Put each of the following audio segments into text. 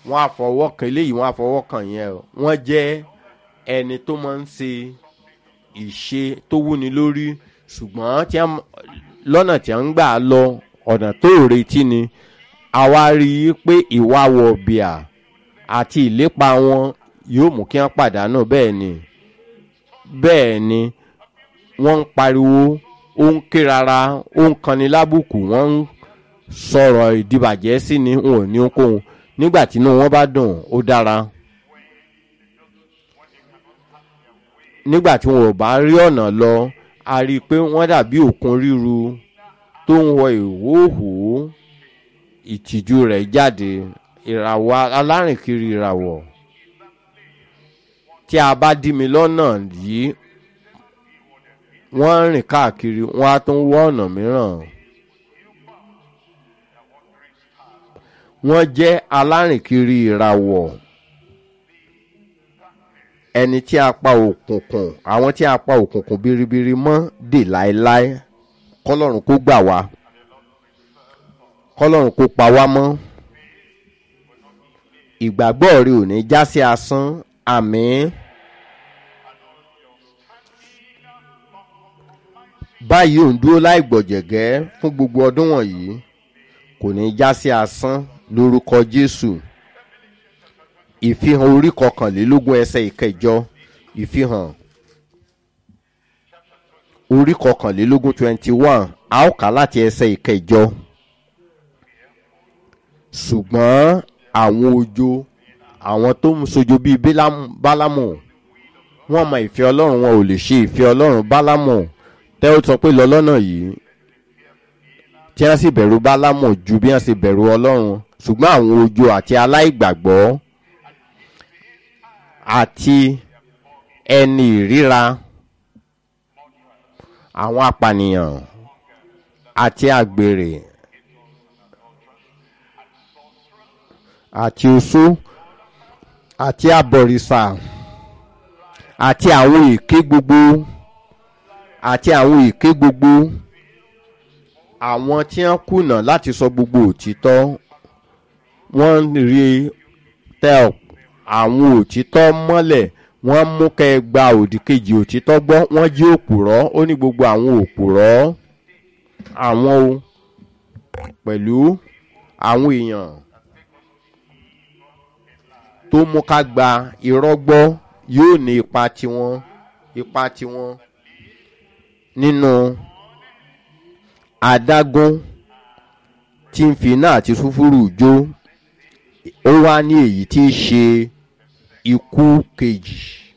wọ́n á fọwọ́ kan eléyìí, wọ́n á fọwọ́ kan yẹn o. Wọ́n jẹ́ ẹni tó máa ń ṣe ìṣe tó wúni lórí, ṣùgbọ́n lọ́nà tí wọ́n ń gbà lọ ọ̀nà tó retí ni. Àwa rí i pé ìwà wọ̀bìà àti ìlépa wọn yóò mú kí wọ́n pàdánù. Bẹ́ẹ̀ ni wọ́n ń pariwo, ó ń ké rara, ó ń kanni lábùkù, wọ́n ń sọ̀rọ̀ ìdìbàjẹ́ sí ni, wọn ò ní ohunkóhun. Nígbà tí inú wọn bá dùn ó dára. Nígbà tí wọn ò bá rí ọ̀nà lọ, a rí i pé wọ́n dàbí òkun ríru tó ń wọ ìhòòhò ìtìjú rẹ̀ jáde. Ìràwọ̀ alárìnkiri ìràwọ̀. Tí a bá dí mi lọ́nà yìí, wọ́n ń rìn káàkiri, wọ́n á tún wọ́ ọ̀nà mìíràn. Wọ́n jẹ́ alárìnkiri ìràwọ̀. Ẹni tí a pa òkùnkùn, àwọn tí a pa òkùnkùn biribiri mọ́ dè láéláé. Kọ́lọ́run kó gbà wá. Kọ́lọ́run kó pa wá mọ́. Ìgbàgbọ́ rẹ ò ní já sí asán. Àmín. Báyìí ò ń dúró láì gbọ̀jẹ̀gẹ́ fún gbogbo ọdún wọ̀nyí, kò ní já sí asán lórúkọ Jésù. Ìfihàn orí 21 ẹsẹ̀ 9. Ìfihàn orí 21 21, a ó kà láti ẹsẹ̀ 9. Ṣùgbọ́n àwọn ojo, àwọn tó ń sojo bíi Bálámù, wọ́n mọ ìfẹ́ Ọlọ́run, wọn ò lè ṣe ìfẹ́ Ọlọ́run. Bálámù tẹ́ ó sọ pé lọ lọ́nà yìí, tí wọ́n sì bẹ̀rù Bálámù ju bí wọ́n sì bẹ̀rù Ọlọ́run. Ṣùgbọ́n àwọn ojo àti aláìgbàgbọ́ àti ẹni ìríra, àwọn apànìyàn àti àgbèrè àti oṣó àti abọ̀rìṣà àti àwọn èké gbogbo àwọn tí wọ́n kùnà láti sọ gbogbo òtítọ́, wọ́n rí tẹ àwọn òtítọ́ mọ́lẹ̀, wọ́n mú kẹ́ gba òdìkejì òtítọ́ gbọ́. Wọ́n jí òpùrọ́. Ó ní gbogbo àwọn òpùrọ́, àwọn pẹ̀lú àwọn èèyàn tó mú ká gba irọ́ gbọ́ yóò ní ipa tiwọn nínú adágún tí ń fi iná àti sulfuru jó. Ó wá ní èyí tí í ṣe ikú kejì.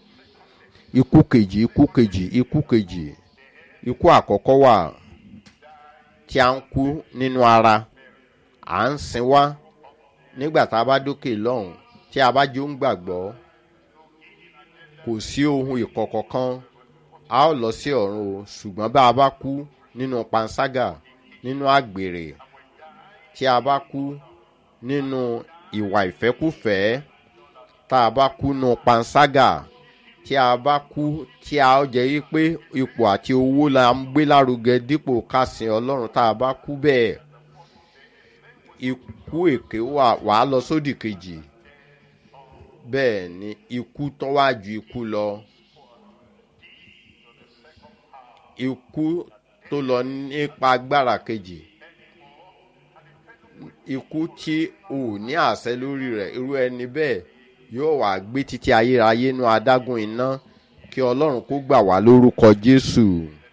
Ikú àkọ́kọ́ wà tí a ń kú nínú ara, à ń sin wá nígbà tá a bá dókè lọ́hùn. Tí a bá jó ń gbàgbọ́, kò sí ohun ìkọ̀kọ̀ kan, a ó lọ sí ọ̀run o. Ṣùgbọ́n bá a bá kú nínú panṣágà, nínú àgbèrè, tí a bá kú nínú ìwà ìfẹ́kúfẹ̀ẹ́, tá a bá kú nínú panṣágà, tí a bá kú tí a ó jẹ́ yí pé ipò àti owó la ń gbé lárugẹ dípò ká sin Ọlọ́run, tá a bá kú bẹ́ẹ̀, ikú èké wà lọ sódì kejì. Bẹ́ẹ̀ ni ikú tó wá ju ikú lọ. Ikú tó lọ nípa agbára kejì. Ikú tí ò ní àṣẹ lórí rẹ̀. Irú ẹni bẹ́ẹ̀ yóò wá gbé títí ayérayé nú adágún iná. Kí Ọlọ́run kó gbà wá lórúkọ Jésù.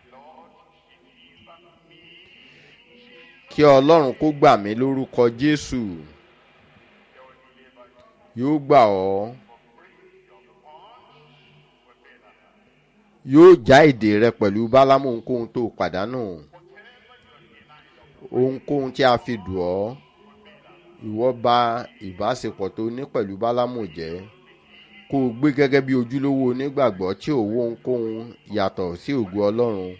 Kí Ọlọ́run kó gbà mí lórúkọ Jésù. Yóò gbà ọ́. Yóò já èdè rẹ pẹ̀lú Bálámù ohunkóhun tó pàdánù. Ohunkóhun tí a fi dùn ọ́, ìwọ bà ìbáṣepọ̀ tó ní pẹ̀lú Bálámù jẹ́. Kó o gbé gẹ́gẹ́ bí ojúlówó onígbàgbọ́ tí ò wò ohunkóhun yàtọ̀ sí ògo Ọlọ́run.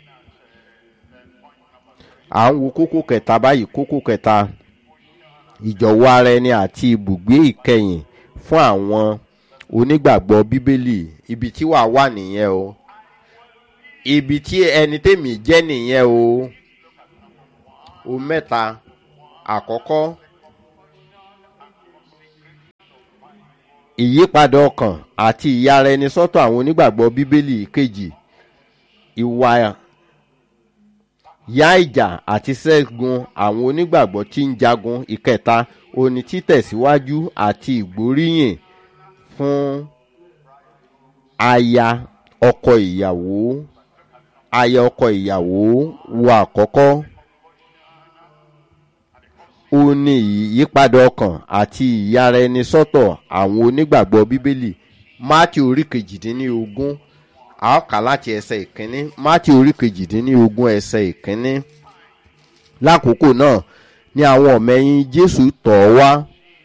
À ń wo kókó kẹta báyìí. Kókó kẹta, ìjọ̀wọ́ ara ẹni àti ibùgbé ìkẹyìn fún àwọn onígbàgbọ́ Bíbélì. Ibi tí wàá wà nìyẹn o. Ibi tí ẹni tèmi jẹ́ nìyẹn o. O mẹ́ta. Àkọ́kọ́, ìyípadà ọkàn àti ìyára ẹni sọ́tọ̀ àwọn onígbàgbọ́ bíbélì. ìkejì, ìwà yá ìjà àti ṣẹ́gun àwọn onígbàgbọ́ tí ń jagun. ìkẹta, òní títẹ̀síwájú àti ìgbóríyìn fún aya ọkọ ìyàwó. aya ọkọ ìyàwó wo àkọ́kọ́, ó ní ìyípadà ọkàn àti ìyára ẹni sọ́tọ̀ àwọn onígbàgbọ́ bíbélì. Mátíù orí kejìdínlógún, a ó kà láti ẹsẹ̀ ìkíní. Mátíù orí kejìdínlógún ẹsẹ̀ ìkíní. lákòókò náà ni àwọn ọ̀mọ-ẹ̀yìn Jésù tọ̀ ọ́ wá.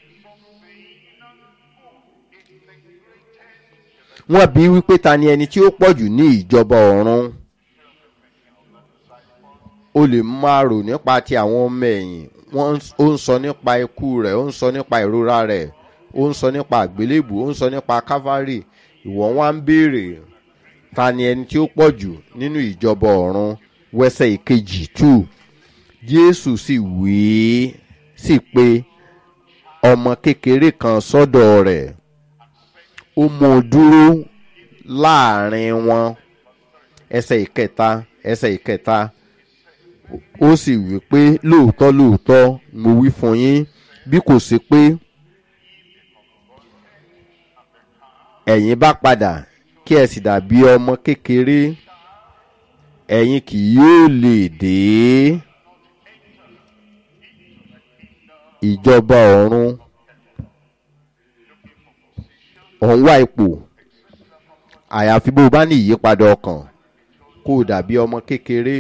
wọ́n bi í wípé ta ni ẹni tí ó pọ̀jù ní ìjọba ọ̀run. o lè máa rò nípa ti àwọn ọmọ-ẹ̀yìn, ó ń sọ nípa ikú rẹ̀, ó ń sọ nípa ìrora rẹ̀, ó ń sọ nípa àgbélébù, ó ń sọ nípa Kávárì. ìwọ wá ń béèrè ta ni ẹni tí ó pọ̀jù nínú ìjọba ọ̀run. wẹsẹ̀ ìkejì 2. Jésù sì pe ọmọ kékeré kan sọ́dọ̀ rẹ̀, ó mú un dúró láàrin wọn. ẹsẹ̀ ìkẹta ó sì wí pé lóòótọ́ lóòótọ́ mo wí fún yín, bí kò sí pé ẹ̀yin bá padà kí ẹ sì dàbí ọmọ kékeré, ẹ̀yin kì yóò lè dé ìjọba ọ̀run. òun wá ipò, àyàfi bó o bá ní ìyípadà ọkàn kó o dàbí ọmọ kékeré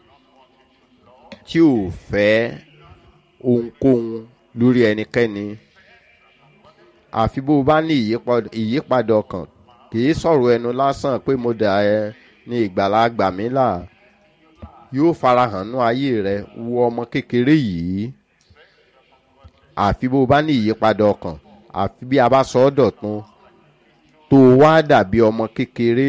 tí ò fẹ́ ohunkóhun lórí ẹnikẹ́ni. àfi bó o bá ní ìyípadà ọkàn, kìí sọ̀rọ̀ ẹnu lásán pé mo dà ẹ́ ní ìgbàlà gbà mí là. yóò farahàn nú ayé rẹ. wo ọmọ kékeré yìí. àfi bó o bá ní ìyípadà ọkàn, àfi bí a bá sọ ọ́ dọ̀tun tó wá dàbí ọmọ kékeré.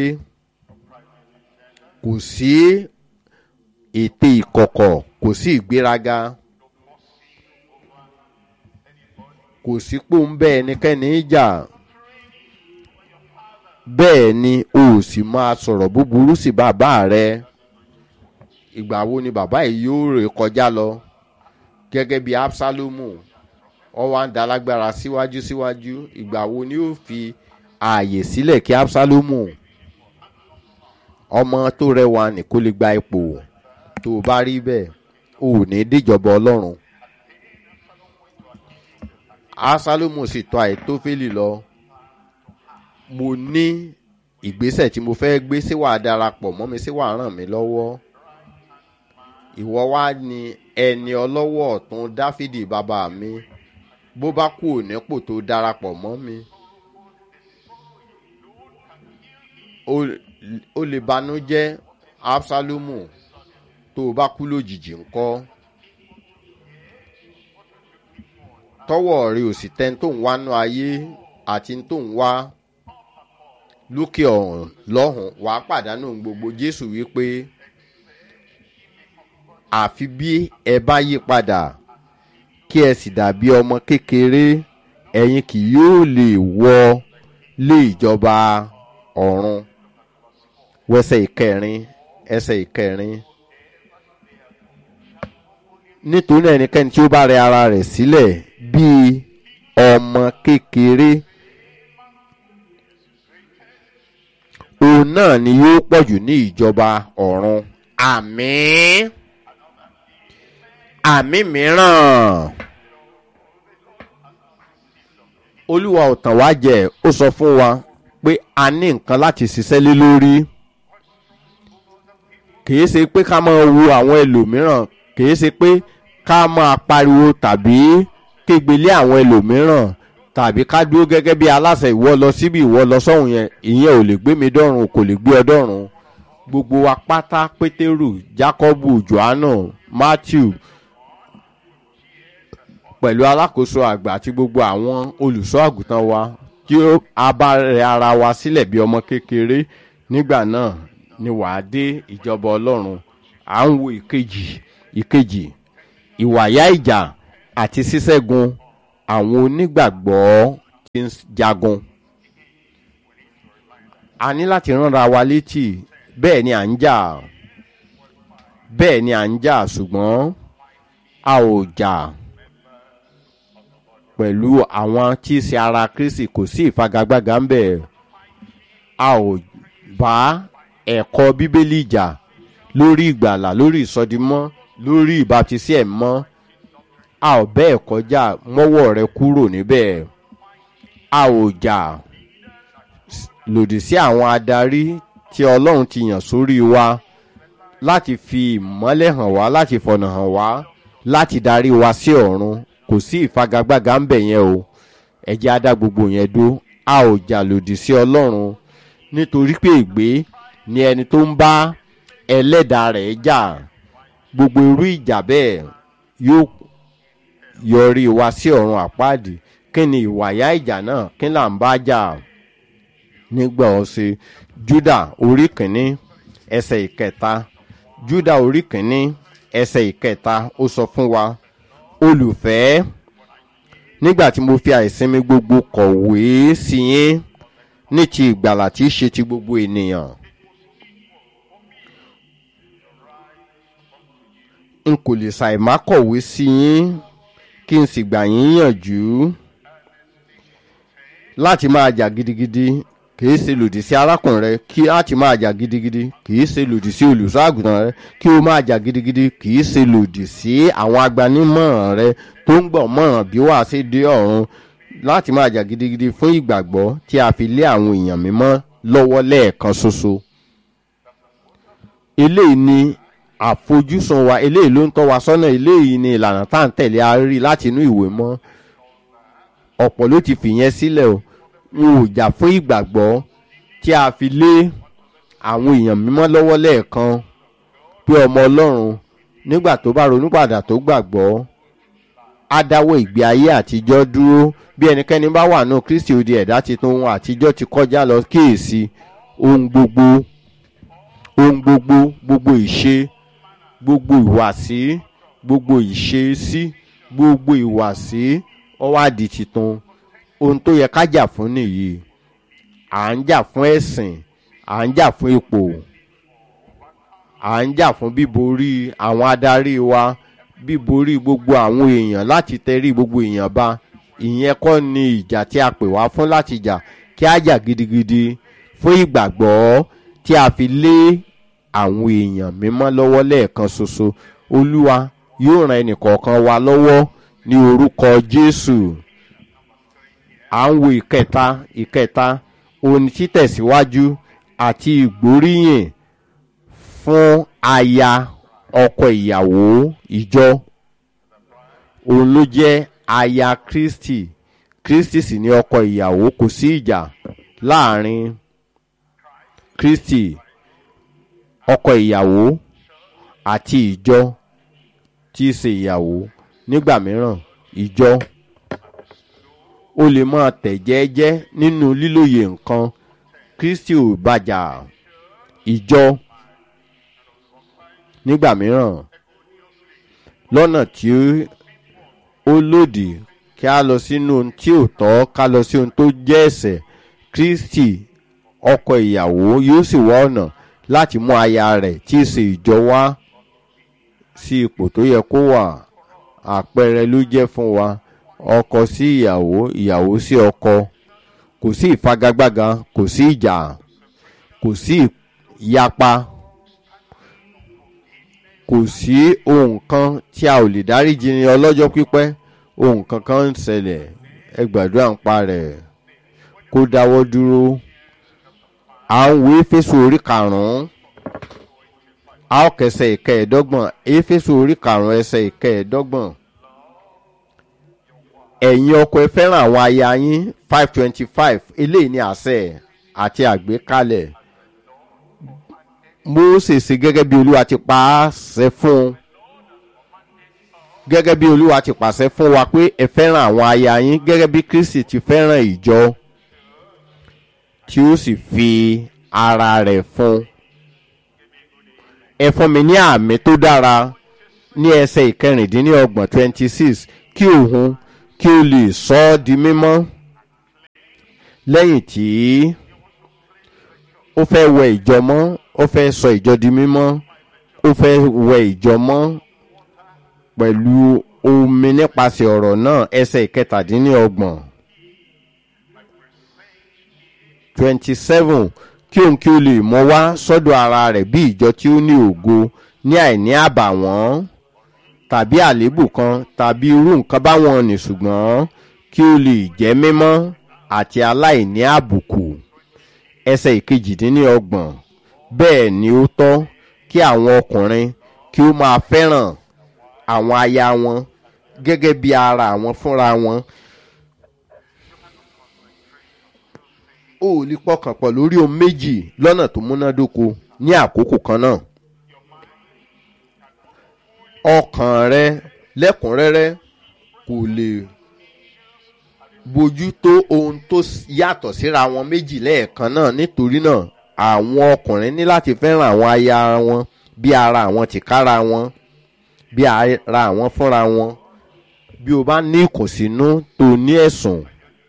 kò sí ète ìkọ̀kọ̀, kò sí ìgbéraga, kò sí pòǹbẹ́ ẹnikẹ́ni jà. bẹ́ẹ̀ ni o ò sì máa sọ̀rọ̀ búburú sí bàbá rẹ. ìgbà wo ni bàbá yìí yóò ré kọjá lọ? gẹ́gẹ́ bí Absalomu, ó wá ń dalágbára síwájú. ìgbà wo ni ó fi ààyè sílẹ̀ kí Absalomu, ọmọ tó rẹwà ní, kó lè gba ipò? tó o bá rí bẹ́ẹ̀, o ò ní díjọba Ọlọ́run. Absalomu sì tọ̀ Àìtófélì lọ. mo ní ìgbésẹ̀ tí mo fẹ́ gbé, sí wàá darapọ̀ mọ́ mi, sí wàá ràn mí lọ́wọ́. ìwọ wá ní ẹni ọlọ́wọ́ ọ̀tún Dáfídì bàbá mi, bó bá kú ònípò tó darapọ̀ mọ́ mi, ó lè banújẹ́. Absalomu, tó o bá kú lójijì ńkọ́? tọ́wọ́ rẹ ò sì tẹ́ ń tó ń wá nú ayé àti ń tó ń wá lókè ọ̀run lọ́hùn, wàá pàdánù gbogbo. Jésù wípé àfi bí ẹ bá yí padà kí ẹ sì dàbí ọmọ kékeré, ẹ̀yin kì yóò lè wọ lé ìjọba ọ̀run. wẹsẹ̀ ìkẹrin. nítorí ẹnikẹ́ni tí ó bá rẹ ara rẹ̀ sílẹ̀ bíi ọmọ kékeré, òun náà ni yóò pọ̀jù ní ìjọba ọ̀run. àmín. àmín mìíràn. Olúwa ò tàn wá jẹ, ó sọ fún wa pé a ní nǹkan láti ṣiṣẹ́ lé lórí. kìí ṣe pé ká máa wo àwọn ẹlòmíràn, kìí ṣe pé ká máa pariwo tàbí kégbélé àwọn ẹlòmíràn, tàbí ká dúró gẹ́gẹ́ bí aláṣẹ, ìwọ lọ síbi, ìwọ lọ sọ́hùn yẹn, ìyẹn ò lè gbé mi dọ́run, kò lè gbé ọ dọ́run. gbogbo wa pátá, Pétérù, Jákọ́bù, Jòhánù, Mátíù, pẹ̀lú alákòóso àgbà àti gbogbo àwọn olùṣọ́ àgùntàn wa, tí a bá rẹ ara wa sílẹ̀ bí ọmọ kékeré, nígbà náà ni wàá dé ìjọba Ọlọ́run. à ń wo ìkejì, ìwàyà ìjà àti ṣíṣẹ́gun àwọn onígbàgbọ́ tí ń jagun. a ní láti ránra wa létí bẹ́ẹ̀ ni à ń jà ṣùgbọ́n a ò jà pẹ̀lú àwọn tí í ṣe ara Kristi. Kò sí ìfagagbága ń bẹ̀. A ò bá ẹ̀kọ́ Bíbélì jà lórí ìgbàlà, lórí ìsọdimọ́, lórí ìbátísí ẹ̀mọ́. A ò bẹ́ẹ̀ kọjá, mọ́wọ́ rẹ kúrò níbẹ̀. A ò jà lòdì sí àwọn adarí tí Ọlọ́run ti yàn sórí wa láti fi ìmọ́lẹ̀ hàn wá, láti fọ̀nà hàn wá, láti darí wa sí ọ̀run. Kò sí ìfagagbága ń bẹ̀ yẹn o. Ẹ jẹ́ á dá gbogbo yẹn dó. A ò jà lòdì sí Ọlọ́run nítorí pé ègbé ni ẹni tó ń bá ẹlẹ́dàá rẹ̀ jà. Gbogbo irú ìjà bẹ́ẹ̀ yóò yọrí wa sí ọ̀run àpáàdì. Kí ni ìwàyà ìjà náà? Kí là ń bá jà? Nígbà ọ̀sẹ̀ Júdà orí kìíní ẹsẹ̀ ìkẹta. Júdà orí kìíní ẹsẹ̀ ìkẹta ó sọ fún wa, olùfẹ́, nígbà tí mo fi àìsinmi gbogbo kọ̀wé sí yín ní ti ìgbàlà tí í ṣe ti gbogbo ènìyàn, n kò lè ṣàìmá kọ̀wé sí yín kí n sì gbà yín yànjú láti máa jà gidigidi. Kìí ṣe lòdì sí arákùnrin rẹ kí á ti máa jà gidigidi. Kìí ṣe lòdì sí olùṣọ́ àgùntàn rẹ kí o máa jà gidigidi. Kìí ṣe lòdì sí àwọn agbanimọ̀ràn rẹ tó ń gbọ́ mọ̀ràn bí wàá ṣe dé ọ̀run. Láti máa jà gidigidi fún ìgbàgbọ́ tí a fi lé àwọn èèyàn mímọ́ lọ́wọ́ lẹ́ẹ̀kan ṣoṣo. Eléyìí ni àfojúsùn wa, eléyìí ló ń tọ́ wa sọ́nà, eléyìí ni ìlànà tá à ń tẹ̀lé a rí láti inú ìwé mọ́. Ọ̀pọ̀ ló ti fìyẹn sílẹ̀ o. N ò jà fún ìgbàgbọ́ tí a fi lé àwọn èèyàn mímọ́ lọ́wọ́ lẹ́ẹ̀kan. Pé ọmọ Ọlọ́run nígbà tó bá ronúpàdà tó gbàgbọ́ á dáwọ́ ìgbé ayé àtijọ́ dúró. Bí ẹnikẹ́ni bá wà náà Kristi ó di ẹ̀dá titun, ohun àtijọ́ ti kọjá lọ. Kíyèsí ohun gbogbo ìṣe, gbogbo ìwàsí, gbogbo ìṣesí, gbogbo ìwàsí ó wá di titun. Ohun tó yẹ ká jà fún nìyí. À ń jà fún ẹ̀sìn, à ń jà fún ipò, à ń jà fún bíborí àwọn adarí wa, bíborí gbogbo àwọn èèyàn, láti tẹrí gbogbo èèyàn ba. Ìyẹn kọ́ ni ìjà tí a pè wá fún láti jà. Kí á jà gidigidi fún ìgbàgbọ́ tí a fi lé àwọn èèyàn mímọ́ lọ́wọ́ lẹ́ẹ̀kan ṣoṣo. Olúwa yóò ran ẹnìkọ̀ọ̀kan wa lọ́wọ́ ní orúkọ Jésù. À ń wo ìkẹta ohun títẹ̀síwájú àti ìgbóríyìn fún aya ọkọ ìyàwó ìjọ. Òun ló jẹ́ aya Kristi. Kristi sì ni ọkọ ìyàwó. Kò sí ìjà láàrin Kristi ọkọ ìyàwó àti ìjọ tí í ṣe ìyàwó. Nígbà mìíràn ìjọ ó lè máa tẹ̀ jẹ́ẹ́jẹ́ nínú lílòye nǹkan. Kristi ò bàjà ìjọ nígbà mìíràn lọ́nà tí ó lòdì. Kí a lọ sínú ohun tí ò tọ́, ká lọ sí ohun tó jẹ́ ẹ̀ṣẹ̀. Kristi ọkọ ìyàwó yóò sì wá ọ̀nà láti mú aya rẹ̀ tí í ṣe ìjọ wá sí ipò tó yẹ kó wà. Àpẹẹrẹ ló jẹ́ fún wa. Ọkọ sí ìyàwó, ìyàwó sí ọkọ. Kò sí ìfagagbága, kò sí ìjà, kò sí ìyapa, kò sí ohun kan tí a ò lè dáríjì ní ọlọ́jọ́ pípẹ́. Ohun kankan ń ṣẹlẹ̀, ẹ gbàdúrà ń pa rẹ̀ kó dáwọ́ dúró. À ń wo Éfésù orí 5. A ó kẹsẹ̀ ìkẹẹ̀dọ́gbọ̀n. Éfésù orí 5 ẹsẹ̀ ìkẹẹ̀dọ́gbọ̀n. Ẹ̀yin ọkọ ẹ fẹ́ràn àwọn aya yín. 5:25. Eléyìí ni àṣẹ àti àgbékalẹ̀. Mósè ṣe gẹ́gẹ́ bí Olúwa ti pàṣẹ fún un. Gẹ́gẹ́ bí Olúwa ti pàṣẹ fún wa pé ẹ fẹ́ràn àwọn aya yín gẹ́gẹ́ bí Kristi ti fẹ́ràn ìjọ tí ó sì fi ara rẹ̀ fún. Ẹ fún mi ní àmì tó dára ní ẹsẹ̀ ìkẹrìndínlọ́gbọ̀n 26. Kí òun kí o lè sọ ọ́ di mímọ́ lẹ́yìn tí ó fẹ́ wẹ ìjọ mọ́, ó fẹ́ sọ ìjọ di mímọ́, ó fẹ́ wẹ ìjọ mọ́ pẹ̀lú omi nípasẹ̀ ọ̀rọ̀ náà. Ẹsẹ̀ ìkẹtàdínlọ́gbọ̀n 27 kí òun kí ó lè mọ wá sọ́dọ̀ ara rẹ̀ bí ìjọ tí ó ní ògo, ní àìní àbàwọ́n tàbí àléébù kan tàbí irú nǹkan báwọn nì, ṣùgbọ́n kí ó lè jẹ́ mímọ́ àti aláìní àbùkù. Ẹsẹ̀ ìkejìdínlọ́gbọ̀n bẹ́ẹ̀ ni ó tọ́ kí àwọn ọkùnrin kí ó máa fẹ́ràn àwọn aya wọn gẹ́gẹ́ bí ara àwọn fúnra wọn. O ò lè pọkàn pọ̀ lórí ohun méjì lọ́nà tó múnádóko ní àkókò kan náà. Ọkàn rẹ lẹ́kùnrẹ́rẹ́ kò lè bójú tó ohun tó yàtọ̀ síra wọn méjì lẹ́ẹ̀kan náà. Nítorí náà àwọn ọkùnrin ní láti fẹ́ràn àwọn aya wọn bí ara àwọn tìkára wọn, bí ara àwọn fúnra wọn. Bí o bá ní ìkùnsínú tó ní ẹ̀sùn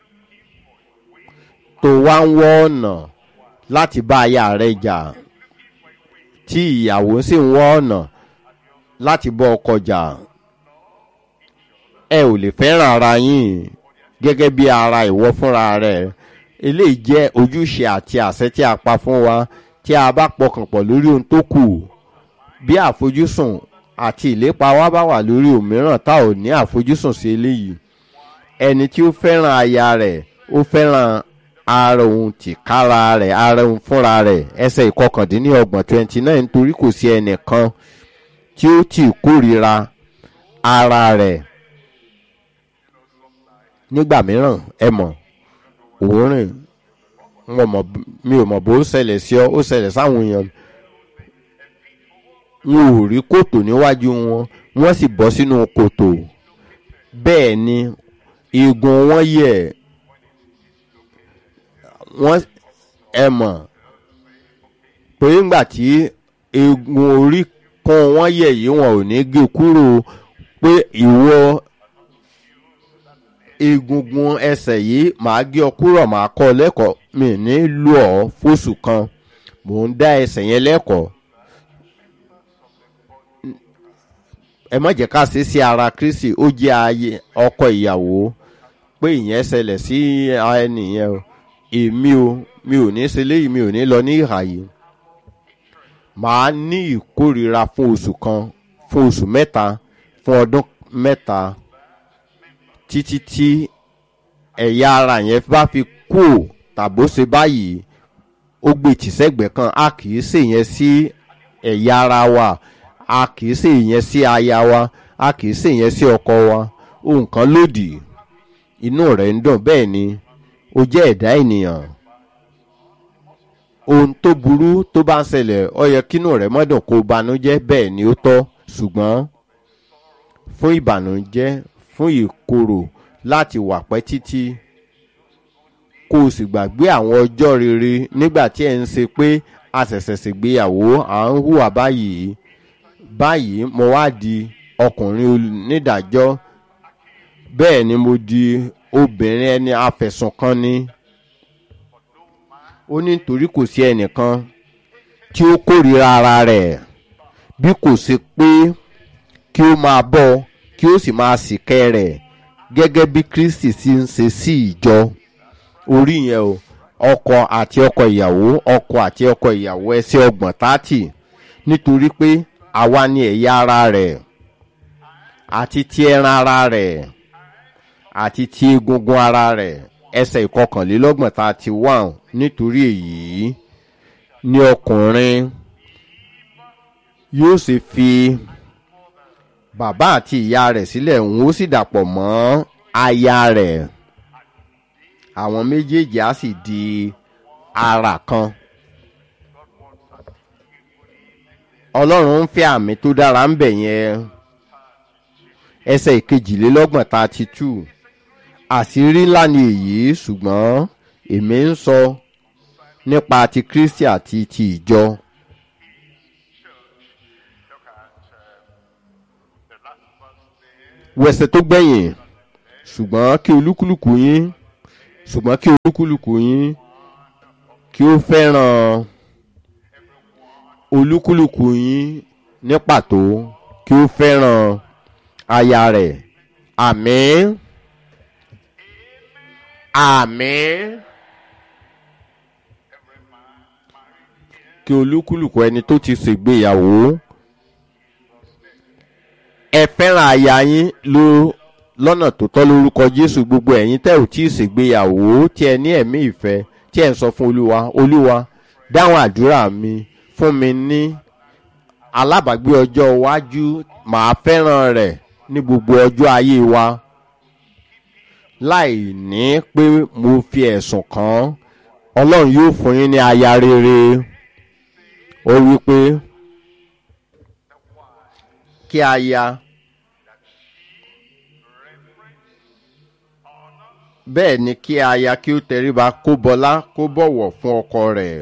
tó wá ń wọ́ ọ̀nà láti bá aya rẹ jà, tí ìyàwó sì ń wọ́ ọ̀nà láti bọ́ ọkọ jà, ẹ ò lè fẹ́ràn ara yín gẹ́gẹ́ bí ara ìwọ fúnra rẹ̀. Eléyìí jẹ́ ojúṣe àti àṣẹ tí a pa fún wa tí a bá pọkàn pọ̀ lórí ohun tó kù. Bí àfojúsùn àti ìlépa wa bá wà lórí òmíràn tá ò ní àfojúsùn sí eléyìí. Ẹni tí ó fẹ́ràn aya rẹ̀ ó fẹ́ràn ara òun tìkára rẹ̀, ara òun fúnra rẹ̀. Ẹsẹ̀ ìkọkàndínlọ́gbọ̀n 29 nítorí kò sí ẹnìkan tí ó ti kórìíra ara rẹ̀. Nígbà mìíràn ẹ mọ̀ òórùn mi ò mọ̀ bó ṣẹlẹ̀ sí ọ, ó ṣẹlẹ̀ sáwọn èèyàn. Wọn ò rí kòtò níwájú wọn, wọ́n sì bọ́ sínú kòtò. Bẹ́ẹ̀ ni eegun wọn yẹ̀, wọ́n ẹ mọ̀ pé nígbà tí eegun orí kan wọ́n yẹ̀ yìí wọn ò ní gé kúrò, pé ìwọ egungun ẹsẹ̀ yìí màá gé ọ kúrò, màá kọ́ ọ lẹ́kọ̀ọ́, mi ní lù ọ́ fóṣù kan, mò ń dá ẹsẹ̀ yẹn lẹ́kọ̀ọ́. Ẹ má jẹ́ ká ṣe sí ara Kristi, ó jẹ́ ayé ọkọ ìyàwó pé ìyẹn ṣẹlẹ̀ sí ẹnìyẹn o. Èmi o, mi ò ní ṣe léyìí, mi ò ní lọ ní ìhà yìí. Màá ní ìkórìíra fún oṣù kan, fún oṣù mẹ́ta, fún ọdún mẹ́ta, títí tí ẹ̀yà ara yẹn bá fi kú tàbó ṣe báyìí ó gbé tìṣẹ́gbẹ̀ẹ́ kan. A kì í ṣe yẹn sí ẹ̀yà ara wa, a kì í ṣe yẹn sí aya wa, a kì í ṣe yẹn sí ọkọ wa. Ohun kan lòdì, inú rẹ̀ ń dùn, bẹ́ẹ̀ ni ó jẹ́ ẹ̀dá ènìyàn. Ohun tó burú tó bá ń ṣẹlẹ̀ ó yẹ kínú rẹ̀ má dùn, kó banújẹ́, bẹ́ẹ̀ ni ó tọ́. Ṣùgbọ́n fún ìbànújẹ́, fún ìkorò láti wà pẹ́ títí, kó o sì gbàgbé àwọn ọjọ́ rere nígbà tí ẹ ń ṣe pé a ṣẹ̀ṣẹ̀ ṣègbéyàwó, à ń hùwà báyìí. Báyìí mo wá di ọkùnrin onídàájọ́, bẹ́ẹ̀ ni mo di obìnrin ẹni afẹ̀sùnkanni. Ó ní nítorí kò sí ẹnìkan tí ó kórìíra ara rẹ̀ bí kò ṣe pé kí ó máa bọ́, kí ó sì máa sìkẹ́ rẹ̀ gẹ́gẹ́ bí Kristi sì ń ṣe sí ìjọ. Orí yẹn o, ọkọ àti ọkọ ìyàwó, ọkọ àti ọkọ ìyàwó, ẹsẹ̀ 30. Nítorí pé àwa ni ẹ̀yà ara rẹ̀ àti ti ẹran ara rẹ̀ àti ti egungun ara rẹ̀. Ẹsẹ̀ 31. Nítorí èyí ni ọkùnrin yóò ṣe fi bàbá àti ìyá rẹ̀ sílẹ̀, òun ó sì dàpọ̀ mọ́ aya rẹ̀, àwọn méjèèjì á sì di ara kan. Ọlọ́run ń fẹ́ àmì tó dára ń bẹ̀ yẹn. Ẹsẹ̀ 32. Àṣírí ńlá ni èyí, ṣùgbọ́n èmi ń sọ nípa ti Kristi àti ti ìjọ. Wẹsẹ̀ tó gbẹ̀yìn, ṣùgbọ́n kí olúkúlùkù yín kí ó fẹ́ràn olúkúlùkù yín ní pàtó kí ó fẹ́ràn aya rẹ̀. Àmín. Àmín. Kí olúkúlùkù ẹni tó ti ṣègbéyàwó ẹ fẹ́ràn aya yín lọ́nà tó tọ́ lórúkọ Jésù. Gbogbo ẹ̀yin tẹ́ ò tí ì ṣègbéyàwó tí ẹ ní ẹ̀mí ìfẹ́ tí ẹ ń sọ fún Olúwa, Olúwa dáhùn àdúrà mi, fún mi ní alábàágbé ọjọ́ iwájú, màá fẹ́ràn rẹ̀ ní gbogbo ọjọ́ ayé wa láì ní pé mo fi ẹ̀sùn kàn án. Ọlọ́run yóò fún yín ní aya rere. Ó wí pé kí aya bẹ́ẹ̀ ni kí aya kí ó tẹríba, kó bọlá, kó bọ̀wọ̀ fún ọkọ rẹ̀.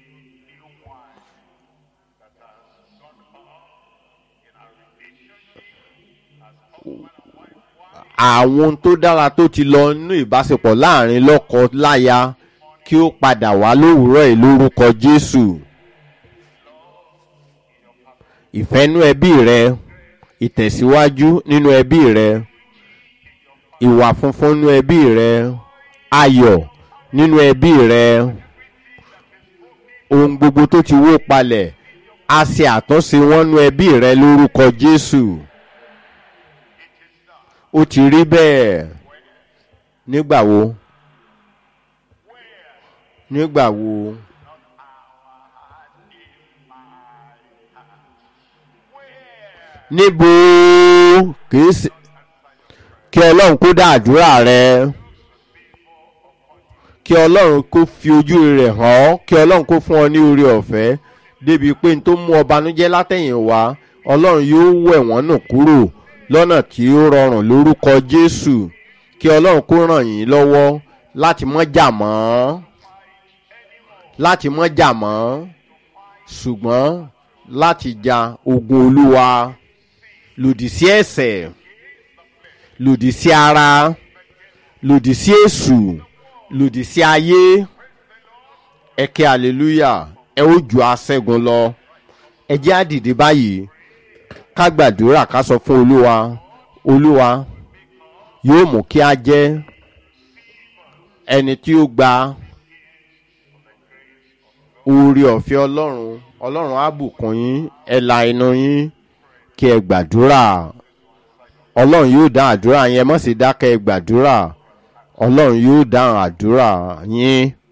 Àwọn ohun tó dára tó ti lọ nínú ìbáṣepọ̀ láàrin lọ́kọ láya kí ó padà wá lówùúrọ̀ yìí lórúkọ Jésù. Ìfẹ́nú ẹbí rẹ, ìtẹ̀síwájú nínú ẹbí rẹ, ìwà funfun nínú ẹbí rẹ, ayọ̀ nínú ẹbí rẹ, ohun gbogbo tó ti wó palẹ̀ á ṣe àtúnṣe wọn nínú ẹbí rẹ lórúkọ Jésù. Ó ti rí bẹ́ẹ̀. Nígbà wo? Nígbà wo? Níbo? Kí Ọlọ́run kó dá àdúrà rẹ, kí Ọlọ́run kó fi ojú rẹ̀ hàn ọ́, kí Ọlọ́run kó fún ọ ní oore ọ̀fẹ́ débi pé n tó mú ọ banújẹ́ látẹ̀yìnwá Ọlọ́run yóò wẹ̀ wọ́n nù kúrò lọ́nà tí ó rọrùn lórúkọ Jésù. Kí Ọlọ́run kó ràn yín lọ́wọ́ láti má jà mọ́, láti má jà mọ́, ṣùgbọ́n láti ja ogun Olúwa, lòdì sí ẹ̀ṣẹ̀, lòdì sí ara, lòdì sí èṣù, lòdì sí ayé. Ẹ ké hallelujah. Ẹ ó ju aṣẹ́gun lọ. Ẹ jẹ́ á dìde báyìí ká gbàdúrà, ká sọ fún Olúwa, Olúwa yóò mú kí a jẹ́ ẹni tí ó gba oore ọ̀fẹ́ Ọlọ́run. Ọlọ́run á bùkún yín, ẹ la inú yín kí ẹ gbàdúrà. Ọlọ́run yóò dá àdúrà yín, ẹ má ṣe dákẹ́, ẹ gbàdúrà. Ọlọ́run yóò dá àdúrà yín.